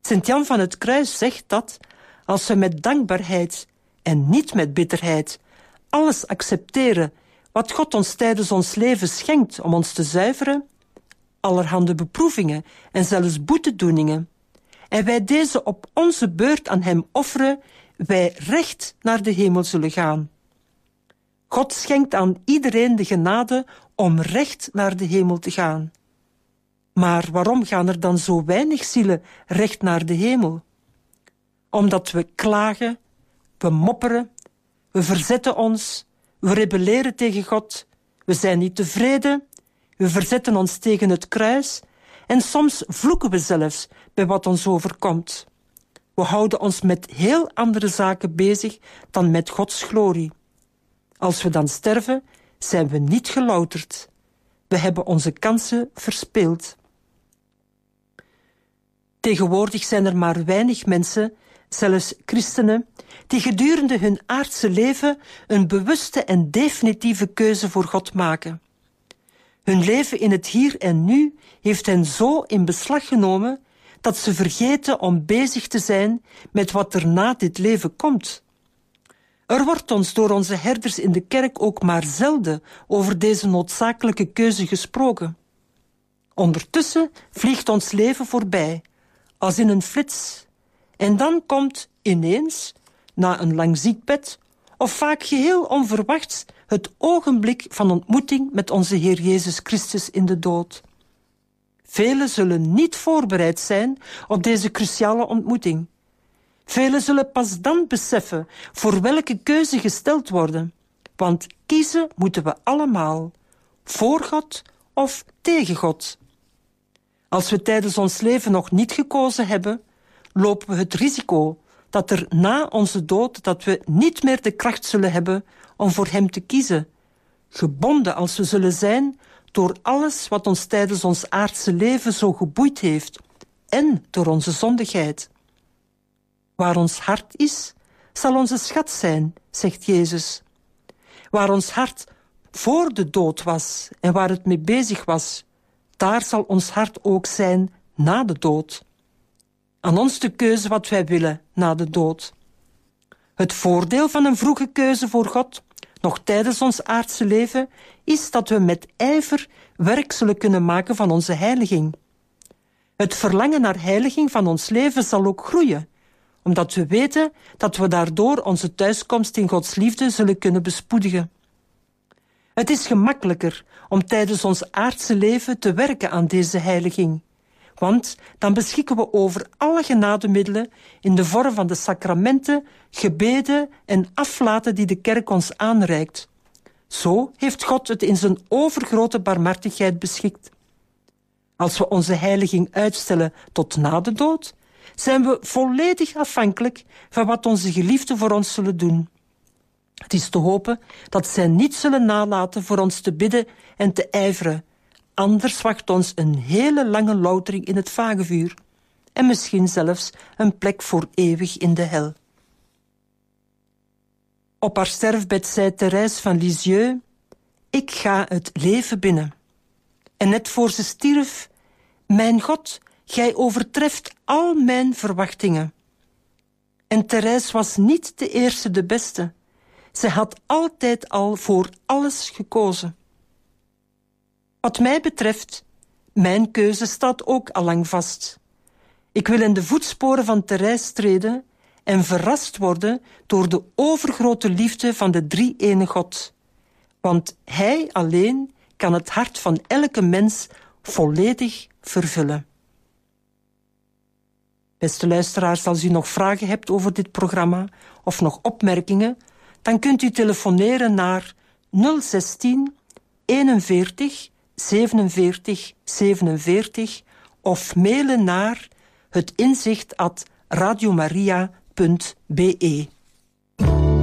Sint-Jan van het Kruis zegt dat als we met dankbaarheid en niet met bitterheid alles accepteren wat God ons tijdens ons leven schenkt om ons te zuiveren, allerhande beproevingen en zelfs boetedoeningen, en wij deze op onze beurt aan hem offeren, wij recht naar de hemel zullen gaan. God schenkt aan iedereen de genade om recht naar de hemel te gaan. Maar waarom gaan er dan zo weinig zielen recht naar de hemel? Omdat we klagen, we mopperen, we verzetten ons, we rebelleren tegen God, we zijn niet tevreden, we verzetten ons tegen het kruis en soms vloeken we zelfs bij wat ons overkomt. We houden ons met heel andere zaken bezig dan met Gods glorie. Als we dan sterven, zijn we niet gelouterd. We hebben onze kansen verspeeld. Tegenwoordig zijn er maar weinig mensen, zelfs christenen, die gedurende hun aardse leven een bewuste en definitieve keuze voor God maken. Hun leven in het hier en nu heeft hen zo in beslag genomen dat ze vergeten om bezig te zijn met wat er na dit leven komt. Er wordt ons door onze herders in de kerk ook maar zelden over deze noodzakelijke keuze gesproken. Ondertussen vliegt ons leven voorbij, als in een flits. En dan komt ineens, na een lang ziekbed, of vaak geheel onverwachts, het ogenblik van ontmoeting met onze Heer Jezus Christus in de dood. Velen zullen niet voorbereid zijn op deze cruciale ontmoeting. Velen zullen pas dan beseffen voor welke keuze gesteld worden. Want kiezen moeten we allemaal, voor God of tegen God. Als we tijdens ons leven nog niet gekozen hebben, lopen we het risico dat er na onze dood dat we niet meer de kracht zullen hebben om voor hem te kiezen, gebonden als we zullen zijn door alles wat ons tijdens ons aardse leven zo geboeid heeft en door onze zondigheid. Waar ons hart is, zal onze schat zijn, zegt Jezus. Waar ons hart voor de dood was en waar het mee bezig was, daar zal ons hart ook zijn na de dood. Aan ons de keuze wat wij willen na de dood. Het voordeel van een vroege keuze voor God, nog tijdens ons aardse leven, is dat we met ijver werk zullen kunnen maken van onze heiliging. Het verlangen naar heiliging van ons leven zal ook groeien, omdat we weten dat we daardoor onze thuiskomst in Gods liefde zullen kunnen bespoedigen. Het is gemakkelijker om tijdens ons aardse leven te werken aan deze heiliging, want dan beschikken we over alle genademiddelen in de vorm van de sacramenten, gebeden en aflaten die de kerk ons aanreikt. Zo heeft God het in zijn overgrote barmhartigheid beschikt. Als we onze heiliging uitstellen tot na de dood, zijn we volledig afhankelijk van wat onze geliefden voor ons zullen doen. Het is te hopen dat zij niet zullen nalaten voor ons te bidden en te ijveren. Anders wacht ons een hele lange loutering in het vagevuur en misschien zelfs een plek voor eeuwig in de hel. Op haar sterfbed zei Thérèse van Lisieux: ik ga het leven binnen. En net voor ze stierf: mijn God, gij overtreft al mijn verwachtingen. En Thérèse was niet de eerste, de beste. Zij had altijd al voor alles gekozen. Wat mij betreft, mijn keuze staat ook allang vast. Ik wil in de voetsporen van Thérèse treden en verrast worden door de overgrote liefde van de drie-ene God. Want Hij alleen kan het hart van elke mens volledig vervullen. Beste luisteraars, als u nog vragen hebt over dit programma of nog opmerkingen, dan kunt u telefoneren naar 016 41 47 47 of mailen naar hetinzicht@radiomaria.be.